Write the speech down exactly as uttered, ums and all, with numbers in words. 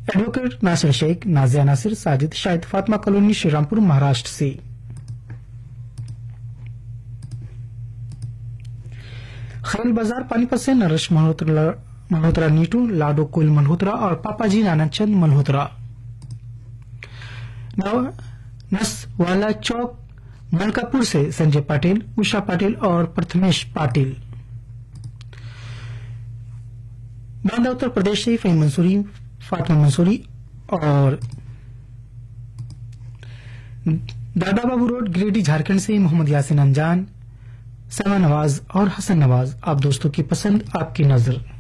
Advocate Nasir Sheikh, Nazia Nasir, Sajid Shahid, Fatima colony, Shrirampur, Maharashtra से। खलील बाजार पानीपत से नरेश मल्होत्रा मल्होत्रा नीटू, लाडो कोयल मल्होत्रा और पापाजी नानकचंद मल्होत्रा। नसवाला चौक मलकापुर से संजय पाटिल, उषा पाटिल और प्रथमेश पाटिल। बांदा उत्तर प्रदेश से फहीम मंसूरी, फातिमा मंसूरी और दादा बाबू रोड गिरिडीह झारखंड से मोहम्मद यासिन अनजान, समा नवाज और हसन नवाज। आप दोस्तों की पसंद, आपकी नजर।